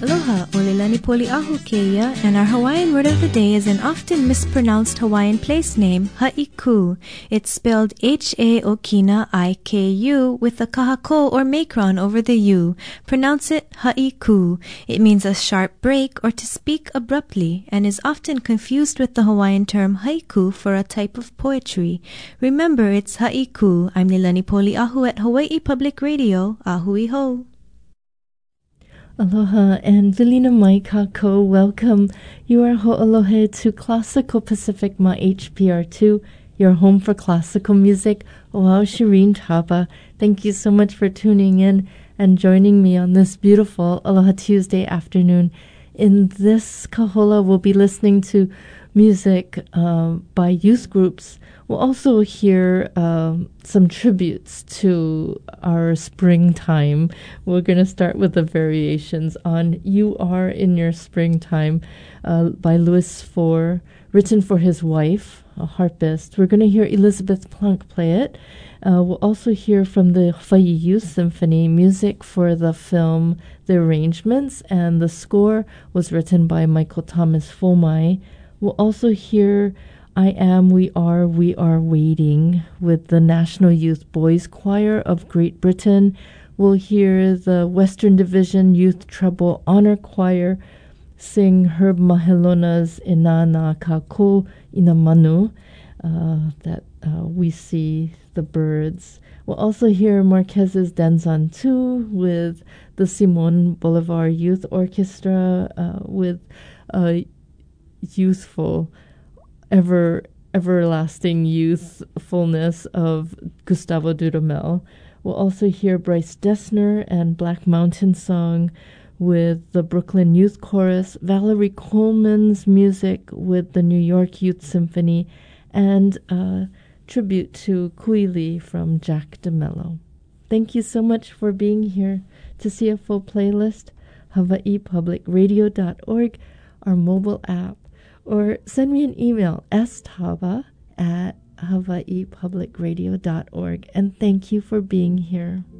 Aloha, olilani poli'ahu keia, and our Hawaiian word of the day is an often mispronounced Hawaiian place name, Ha'iku. It's spelled H-A-Okina-I-K-U with a kahako or macron over the U. Pronounce it Ha'iku. It means a sharp break or to speak abruptly, and is often confused with the Hawaiian term haiku for a type of poetry. Remember, it's Ha'iku. I'm Nilani Poli'ahu at Hawaii Public Radio. Ahui ho. Aloha and Vilina mai kako, welcome. You are ho'alohe to Classical Pacific Ma HPR2, your home for classical music. Wow, Shireen Taba. Thank you so much for tuning in and joining me on this beautiful Aloha Tuesday afternoon. In this kahola, we'll be listening to music by youth groups. We'll also hear some tributes to our springtime. We're going to start with the variations on You Are in Your Springtime by Louis Four, written for his wife, a harpist. We're going to hear Elizabeth Plunk play it. We'll also hear from the Hawaii Youth Symphony music for the film The Arrangements, and the score was written by Michael Thomas Fomai. We'll also hear I Am, We Are Waiting with the National Youth Boys Choir of Great Britain. We'll hear the Western Division Youth Treble Honor Choir sing Herb Mahelona's Inana Kako Inamanu, that we see the birds. We'll also hear Marquez's Danzan 2 with the Simon Bolivar Youth Orchestra with a youthful, everlasting youthfulness of Gustavo Dudamel. We'll also hear Bryce Dessner and Black Mountain Song with the Brooklyn Youth Chorus, Valerie Coleman's music with the New York Youth Symphony, and a tribute to Kuili from Jack DeMello. Thank you so much for being here. To see a full playlist, hawaiipublicradio.org, our mobile app, or send me an email, stava@hawaiipublicradio.org. And thank you for being here.